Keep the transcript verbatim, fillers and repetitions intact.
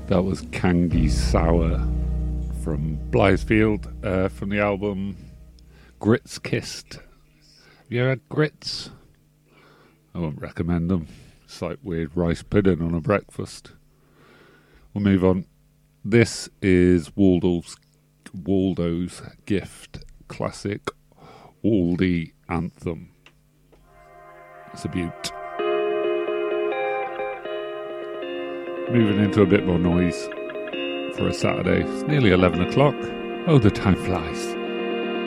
That was Kangi Sour from Blythefield, uh, from the album Grits Kissed. Have you ever had grits? I won't recommend them. It's like weird rice pudding on a breakfast. We'll move on. This is Waldo's, Waldo's Gift classic Waldy Anthem. It's a beaut. Moving into a bit more noise for a Saturday. It's nearly eleven o'clock. Oh, the time flies.